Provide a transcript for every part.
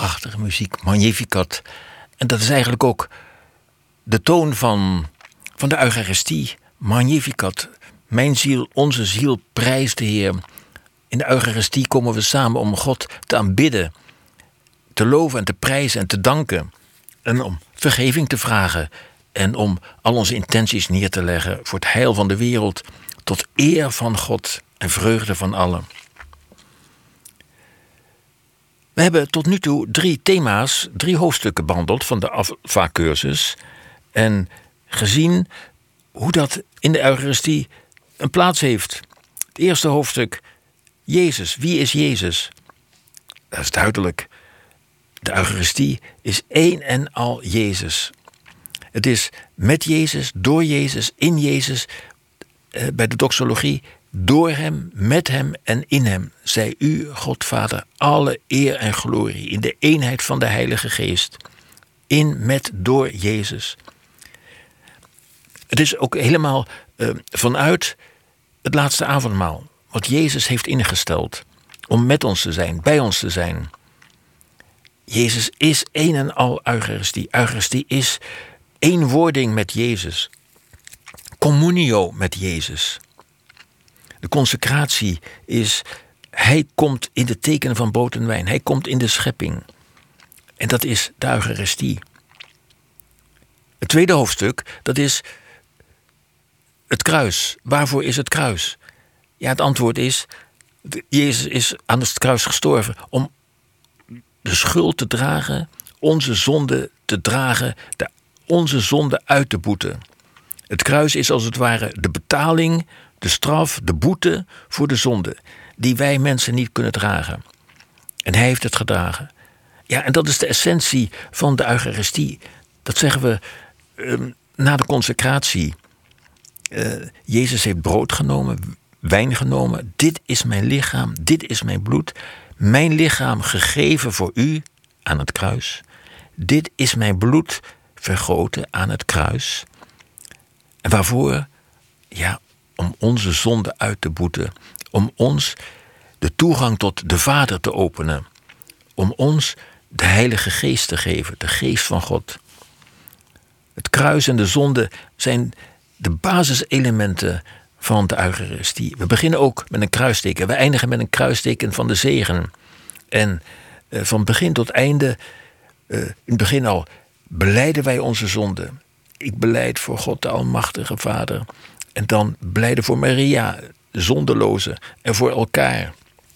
prachtige muziek, Magnificat. En dat is eigenlijk ook de toon van de Eucharistie, Magnificat. Mijn ziel, onze ziel, prijst de Heer. In de Eucharistie komen we samen om God te aanbidden, te loven en te prijzen en te danken. En om vergeving te vragen en om al onze intenties neer te leggen voor het heil van de wereld, tot eer van God en vreugde van allen. We hebben tot nu toe 3 hoofdstukken behandeld van de Alpha-cursus en gezien hoe dat in de Eucharistie een plaats heeft. Het eerste hoofdstuk, Jezus. Wie is Jezus? Dat is duidelijk. De Eucharistie is één en al Jezus. Het is met Jezus, door Jezus, in Jezus, bij de doxologie, door hem, met hem en in hem, zij u, God Vader, alle eer en glorie in de eenheid van de Heilige Geest. In, met, door Jezus. Het is ook helemaal vanuit het laatste avondmaal, wat Jezus heeft ingesteld om met ons te zijn, bij ons te zijn. Jezus is één en al Eucharistie. Eucharistie is eenwording met Jezus. Communio met Jezus. De consecratie is, hij komt in de tekenen van brood en wijn. Hij komt in de schepping. En dat is de Eucharistie. Het tweede hoofdstuk, dat is het kruis. Waarvoor is het kruis? Ja, het antwoord is, Jezus is aan het kruis gestorven om de schuld te dragen, onze zonde te dragen, onze zonde uit te boeten. Het kruis is als het ware de betaling, de straf, de boete voor de zonde, die wij mensen niet kunnen dragen. En hij heeft het gedragen. Ja, en dat is de essentie van de Eucharistie. Dat zeggen we na de consecratie. Jezus heeft brood genomen, wijn genomen. Dit is mijn lichaam, dit is mijn bloed. Mijn lichaam gegeven voor u aan het kruis. Dit is mijn bloed vergoten aan het kruis. En waarvoor? Ja, om onze zonde uit te boeten. Om ons de toegang tot de Vader te openen. Om ons de Heilige Geest te geven, de Geest van God. Het kruis en de zonde zijn de basiselementen van de Eucharistie. We beginnen ook met een kruisteken. We eindigen met een kruisteken van de zegen. En van begin tot einde, in het begin al, belijden wij onze zonde. Ik belijd voor God de Almachtige Vader. En dan belijden voor Maria, zondeloze, en voor elkaar.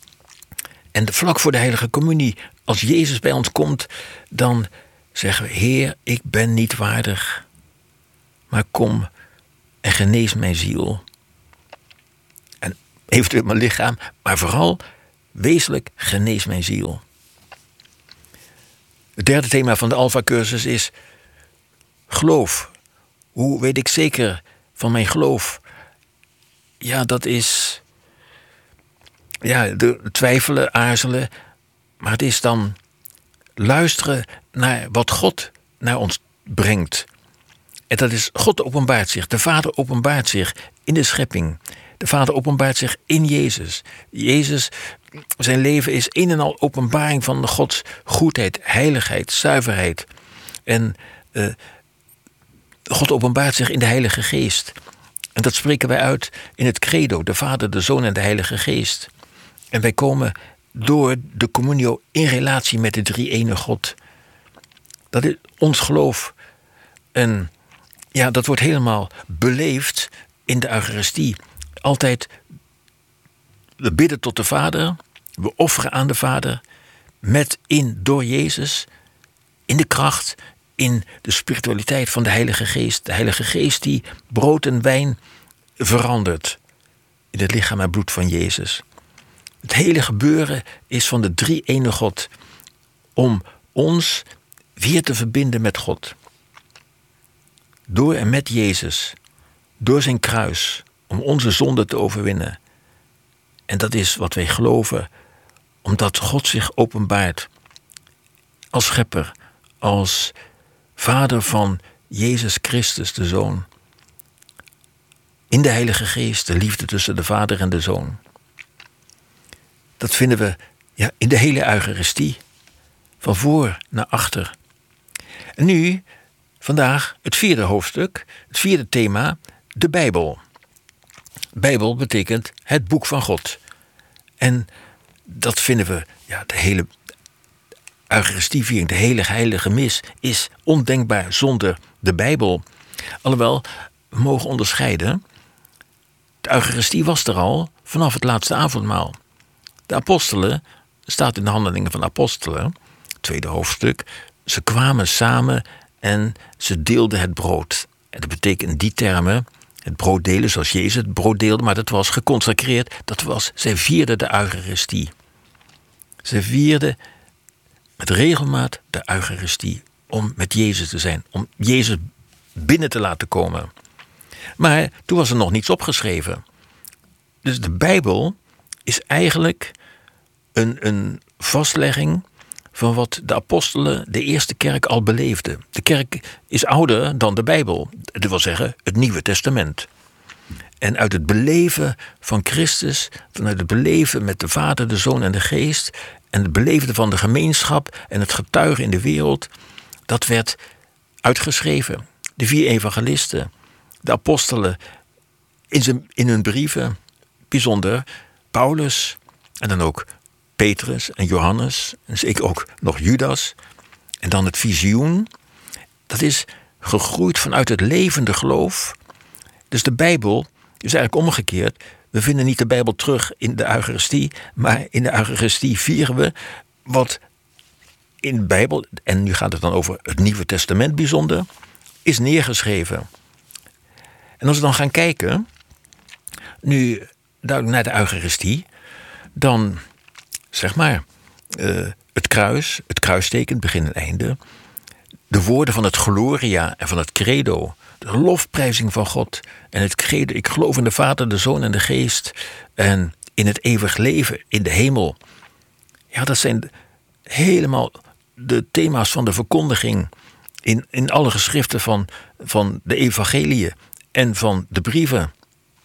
En vlak voor de Heilige Communie, als Jezus bij ons komt, dan zeggen we: Heer, ik ben niet waardig, maar kom en genees mijn ziel. En eventueel mijn lichaam, maar vooral wezenlijk genees mijn ziel. Het derde thema van de Alpha-cursus is geloof. Hoe weet ik zeker van mijn geloof? Ja, dat is twijfelen, aarzelen. Maar het is dan luisteren naar wat God naar ons brengt. En dat is, God openbaart zich. De Vader openbaart zich in de schepping. De Vader openbaart zich in Jezus. Jezus, zijn leven is een en al openbaring van Gods goedheid, heiligheid, zuiverheid. En God openbaart zich in de Heilige Geest. En dat spreken wij uit in het credo, de Vader, de Zoon en de Heilige Geest. En wij komen door de communio in relatie met de drie-ene God. Dat is ons geloof. En ja, dat wordt helemaal beleefd in de Eucharistie. Altijd, we bidden tot de Vader, we offeren aan de Vader, door Jezus, in de kracht, in de spiritualiteit van de Heilige Geest. De Heilige Geest die brood en wijn verandert in het lichaam en bloed van Jezus. Het hele gebeuren is van de drie-ene God om ons weer te verbinden met God. Door en met Jezus, door zijn kruis, om onze zonde te overwinnen. En dat is wat wij geloven, omdat God zich openbaart als schepper, als Vader van Jezus Christus, de Zoon. In de Heilige Geest, de liefde tussen de Vader en de Zoon. Dat vinden we in de hele Eucharistie. van voor naar achter. En nu, vandaag, het 4e hoofdstuk, het 4e thema, de Bijbel. Bijbel betekent het boek van God. En dat vinden we, de hele Eucharistieviering, de hele heilige mis, is ondenkbaar zonder de Bijbel. Alhoewel, we mogen onderscheiden. De Eucharistie was er al vanaf het laatste avondmaal. De apostelen, staat in de Handelingen van de Apostelen, 2e hoofdstuk, ze kwamen samen en ze deelden het brood. En dat betekent in die termen het brood delen zoals Jezus het brood deelde, maar dat was geconsacreerd. Zij vierden de Eucharistie. Ze vierden met regelmaat de Eucharistie om met Jezus te zijn, om Jezus binnen te laten komen. Maar toen was er nog niets opgeschreven. Dus de Bijbel is eigenlijk een vastlegging van wat de apostelen, de eerste kerk, al beleefden. De kerk is ouder dan de Bijbel. Dat wil zeggen, het Nieuwe Testament. En uit het beleven van Christus, vanuit het beleven met de Vader, de Zoon en de Geest, en het beleven van de gemeenschap en het getuigen in de wereld, dat werd uitgeschreven. De 4 evangelisten, de apostelen in hun brieven, bijzonder Paulus en dan ook Petrus en Johannes en zeker ook nog Judas. En dan het visioen, dat is gegroeid vanuit het levende geloof. Dus de Bijbel is eigenlijk omgekeerd. We vinden niet de Bijbel terug in de Eucharistie, maar in de Eucharistie vieren we wat in de Bijbel, en nu gaat het dan over het Nieuwe Testament bijzonder, is neergeschreven. En als we dan gaan kijken, nu naar de Eucharistie, dan zeg maar het kruisteken, begin en einde, de woorden van het Gloria en van het Credo, de lofprijzing van God en het Credo, ik geloof in de Vader, de Zoon en de Geest en in het eeuwig leven, in de hemel. Ja, dat zijn helemaal de thema's van de verkondiging in alle geschriften van de evangeliën en van de brieven.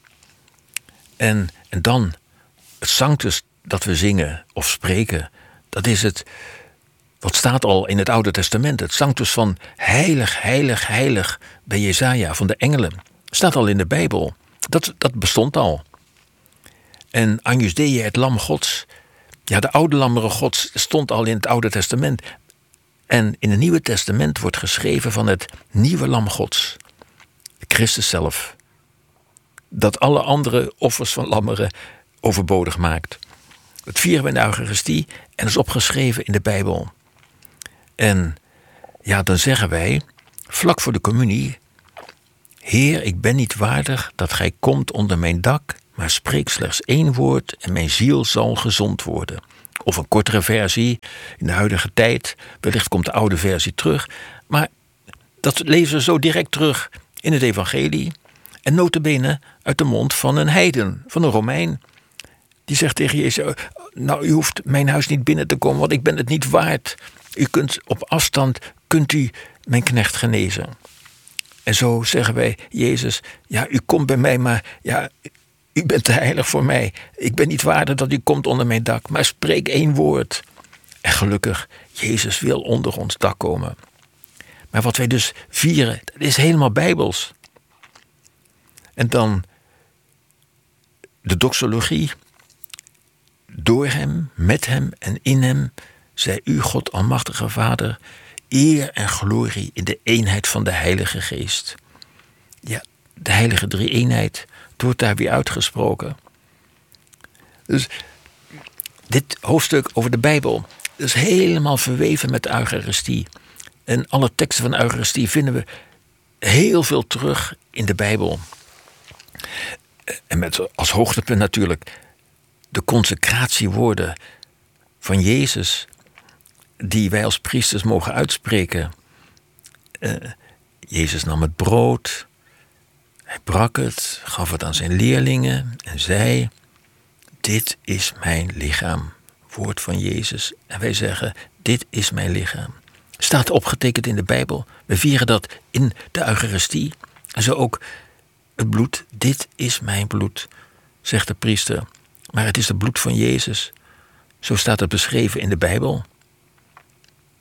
En dan het Sanctus dat we zingen of spreken, dat is het wat staat al in het Oude Testament. Het Sanctus van heilig, heilig, heilig bij Jesaja van de engelen. Staat al in de Bijbel. Dat bestond al. En Agnus Dei, het lam Gods. Ja, de oude lammeren Gods stond al in het Oude Testament. En in het Nieuwe Testament wordt geschreven van het nieuwe lam Gods. Christus zelf. Dat alle andere offers van lammeren overbodig maakt. Dat vieren we in de Eucharistie en is opgeschreven in de Bijbel. En ja, dan zeggen wij, vlak voor de communie: Heer, ik ben niet waardig dat gij komt onder mijn dak, maar spreek slechts 1 woord en mijn ziel zal gezond worden. Of een kortere versie in de huidige tijd, wellicht komt de oude versie terug, maar dat lezen we zo direct terug in het evangelie. En nota bene uit de mond van een heiden, van een Romein. Die zegt tegen Jezus: nou, u hoeft mijn huis niet binnen te komen, want ik ben het niet waard. U kunt op afstand, mijn knecht genezen. En zo zeggen wij, Jezus, ja, u komt bij mij, maar ja, u bent te heilig voor mij. Ik ben niet waardig dat u komt onder mijn dak, maar spreek 1 woord. En gelukkig, Jezus wil onder ons dak komen. Maar wat wij dus vieren, dat is helemaal bijbels. En dan de doxologie. Door hem, met hem en in hem, zij u, God almachtige Vader, eer en glorie in de eenheid van de Heilige Geest. Ja, de heilige drie-eenheid, het wordt daar weer uitgesproken. Dus dit hoofdstuk over de Bijbel is helemaal verweven met de Eucharistie. En alle teksten van de Eucharistie vinden we heel veel terug in de Bijbel. En met als hoogtepunt natuurlijk de consecratiewoorden van Jezus, die wij als priesters mogen uitspreken. Jezus nam het brood, hij brak het, gaf het aan zijn leerlingen en zei: dit is mijn lichaam. Woord van Jezus. En wij zeggen: dit is mijn lichaam. Staat opgetekend in de Bijbel. We vieren dat in de Eucharistie. En zo ook het bloed. Dit is mijn bloed, zegt de priester. Maar het is het bloed van Jezus. Zo staat het beschreven in de Bijbel.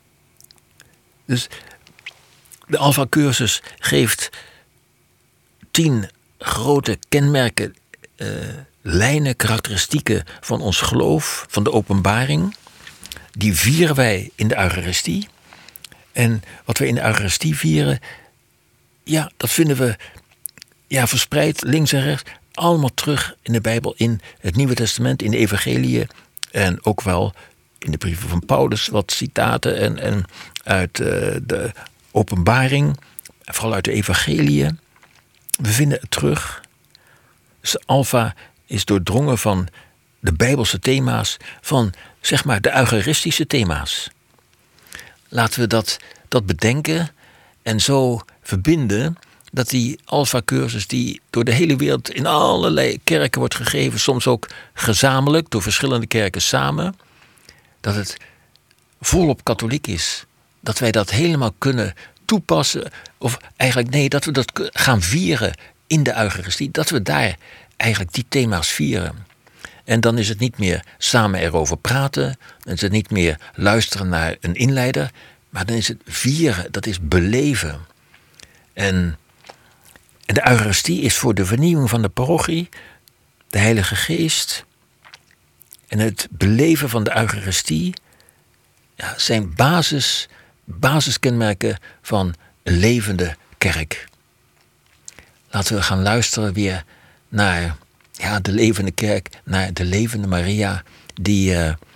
Dus de Alpha-cursus geeft 10 grote kenmerken, lijnen, karakteristieken van ons geloof, van de openbaring. Die vieren wij in de Eucharistie. En wat we in de Eucharistie vieren, ja, dat vinden we verspreid links en rechts, allemaal terug in de Bijbel, in het Nieuwe Testament, in de Evangeliën en ook wel in de brieven van Paulus wat citaten en uit de openbaring, vooral uit de Evangeliën. We vinden het terug. Dus Alpha is doordrongen van de Bijbelse thema's, van zeg maar de eucharistische thema's. Laten we dat bedenken en zo verbinden dat die Alpha-cursus die door de hele wereld in allerlei kerken wordt gegeven, soms ook gezamenlijk door verschillende kerken samen, dat het volop katholiek is. Dat wij dat helemaal kunnen toepassen, of eigenlijk nee, dat we dat gaan vieren in de Eucharistie, dat we daar eigenlijk die thema's vieren. En dan is het niet meer samen erover praten, dan is het niet meer luisteren naar een inleider, maar dan is het vieren, dat is beleven. En de Eucharistie is voor de vernieuwing van de parochie, de Heilige Geest en het beleven van de Eucharistie zijn basiskenmerken van een levende kerk. Laten we gaan luisteren weer naar de levende kerk, naar de levende Maria, die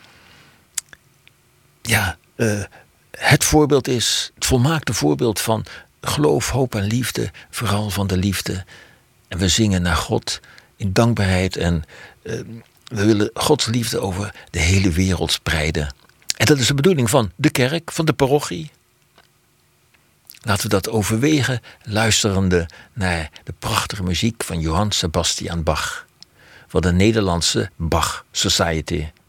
het voorbeeld is, het volmaakte voorbeeld van geloof, hoop en liefde, vooral van de liefde. En we zingen naar God in dankbaarheid en we willen Gods liefde over de hele wereld spreiden. En dat is de bedoeling van de kerk, van de parochie. Laten we dat overwegen, luisterende naar de prachtige muziek van Johann Sebastian Bach, van de Nederlandse Bach Society.